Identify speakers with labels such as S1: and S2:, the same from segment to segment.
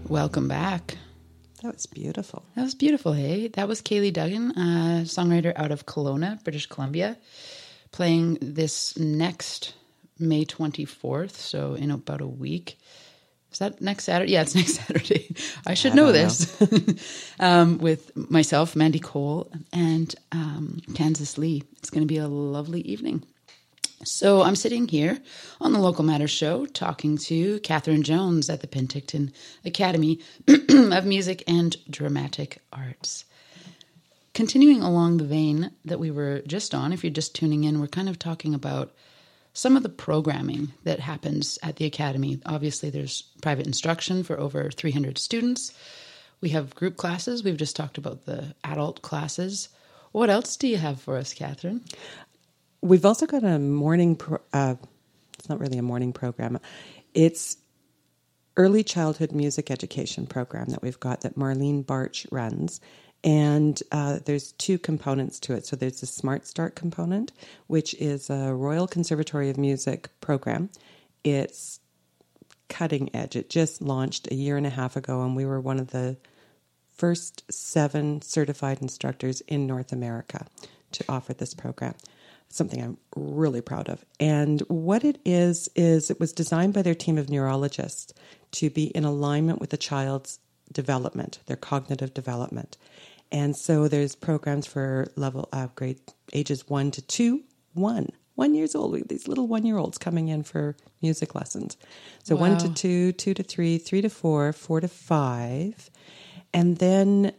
S1: Welcome back.
S2: That was beautiful.
S1: That was beautiful, hey? That was Kaylee Duggan, a songwriter out of Kelowna, British Columbia, playing this next May 24th, so in about a week. Is that next Saturday? Yeah, it's next Saturday. I should know this. With myself, Mandy Cole, and Kansas Lee. It's going to be a lovely evening. So I'm sitting here on the Local Matters show talking to Catherine Jones at the Penticton Academy of Music and Dramatic Arts. Continuing along the vein that we were just on, if you're just tuning in, we're kind of talking about some of the programming that happens at the Academy. Obviously, there's private instruction for over 300 students. We have group classes. We've just talked about the adult classes. What else do you have for us, Catherine?
S2: We've also got a morning, it's not really a morning program. It's early childhood music education program that we've got that Marlene Barch runs. And there's two components to it. So there's the Smart Start component, which is a Royal Conservatory of Music program. It's cutting edge. It just launched a year and a half ago, and we were one of the first 7 certified instructors in North America to offer this program. Something I'm really proud of. And what it is it was designed by their team of neurologists to be in alignment with the child's development, their cognitive development. And so there's programs for grade ages 1 to 2, 1 years old. We have these little 1-year-olds coming in for music lessons. So wow. 1 to 2, 2 to 3, 3 to 4, 4 to 5. And then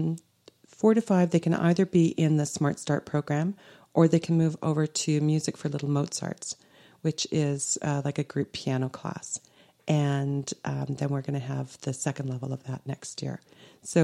S2: 4 to 5, they can either be in the Smart Start program or they can move over to Music for Little Mozarts, which is like a group piano class. And then we're going to have the second level of that next year. So